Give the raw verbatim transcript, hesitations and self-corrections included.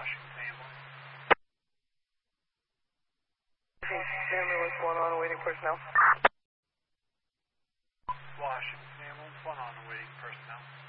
Washington ambulance. Ambulance one on, awaiting personnel. Washington ambulance one on, awaiting personnel.